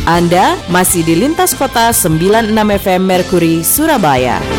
Anda masih di Lintas Kota 96 FM Mercury, Surabaya.